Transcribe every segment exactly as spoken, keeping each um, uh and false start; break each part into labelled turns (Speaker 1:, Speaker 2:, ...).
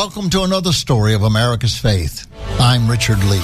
Speaker 1: Welcome to another story of America's faith. I'm Richard Lee.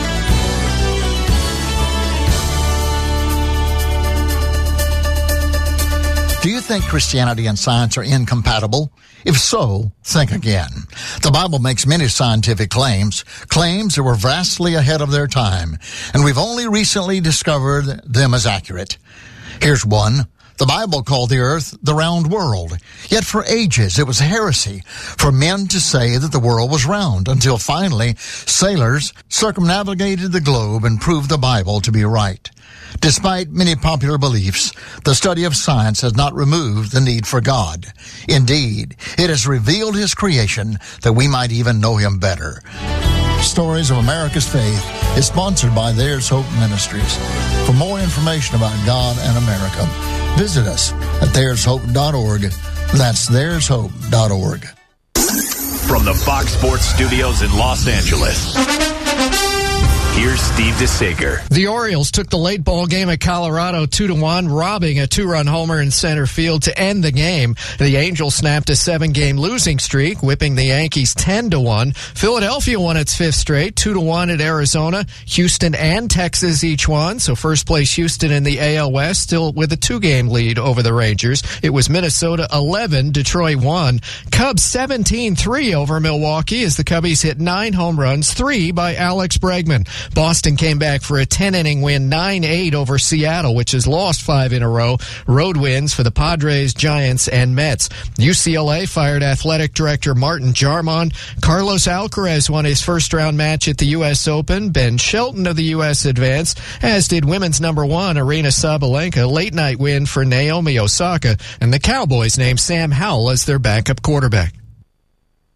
Speaker 1: Do you think Christianity and science are incompatible? If so, think again. The Bible makes many scientific claims, claims that were vastly ahead of their time, and we've only recently discovered them as accurate. Here's one. The Bible called the earth the round world. Yet for ages it was heresy for men to say that the world was round, until finally sailors circumnavigated the globe and proved the Bible to be right. Despite many popular beliefs, the study of science has not removed the need for God. Indeed, it has revealed His creation that we might even know Him better. Stories of America's Faith is sponsored by There's Hope Ministries. For more information about God and America, visit us at there's hope dot org. That's there's hope dot org.
Speaker 2: From the Fox Sports Studios in Los Angeles, here's Steve DeSager.
Speaker 3: The Orioles took the late ball game at Colorado two to one, robbing a two-run homer in center field to end the game. The Angels snapped a seven-game losing streak, whipping the Yankees ten to one. Philadelphia won its fifth straight, two to one at Arizona. Houston and Texas each won, so first place Houston in the A L West, still with a two-game lead over the Rangers. It was Minnesota eleven, Detroit one. Cubs seventeen three over Milwaukee as the Cubbies hit nine home runs, three by Alex Bregman. Boston came back for a ten-inning win, nine eight over Seattle, which has lost five in a row. Road wins for the Padres, Giants, and Mets. U C L A fired athletic director Martin Jarmon. Carlos Alcaraz won his first-round match at the U S Open. Ben Shelton of the U S advanced, as did women's number one, Aryna Sabalenka. Late-night win for Naomi Osaka. And the Cowboys named Sam Howell as their backup quarterback.